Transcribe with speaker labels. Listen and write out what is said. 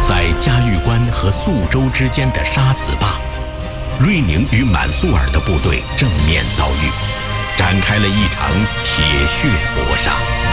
Speaker 1: 在嘉峪关和肃州之间的沙子坝，瑞宁与满速尔的部队正面遭遇，展开了一场铁血搏杀。